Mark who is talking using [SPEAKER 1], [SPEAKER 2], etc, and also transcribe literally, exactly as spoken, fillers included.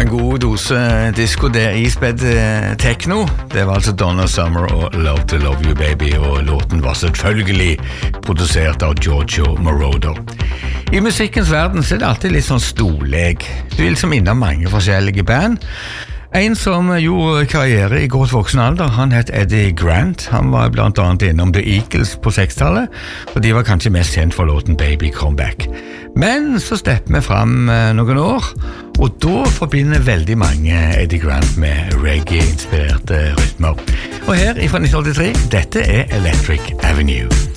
[SPEAKER 1] en god dose disco der ispedd techno. Det var altså Donna Summer og Love to Love You Baby, og låten var selvfølgelig produsert av Giorgio Moroder. I musikkens verden så er det alltid litt sånn storleg. Du vil som innom mange forskjellige band. En som gjorde karriere i godt voksen alder, han het Eddie Grant. Han var blant annet innom The Eagles på sekstitallet, og de var kanskje mest kjent for låten Baby Come Back. Men så stepper vi frem noen år, og da forbinder veldig mange Eddie Grant med reggae-inspirerte rytmer. Og her fra nitten åttitre, dette er Electric Avenue.